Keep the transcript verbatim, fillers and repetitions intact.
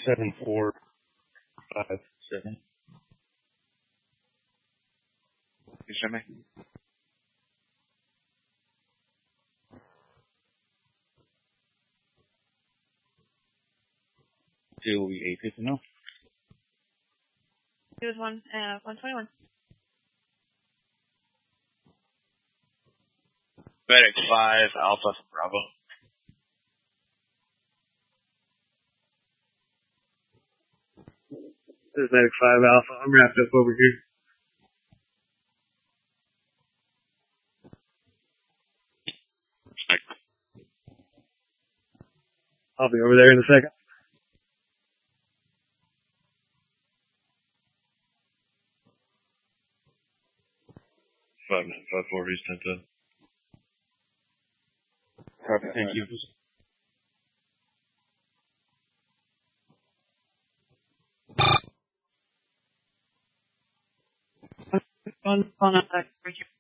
seven four five seven. You show me? Two eight fifty no. It was one uh one twenty one. Medic five Alpha Bravo. This is Medic five Alpha. I'm wrapped up over here. I'll be over there in a second. Five nine five four East ten ten. Copy. Thank you. On on that, Richard.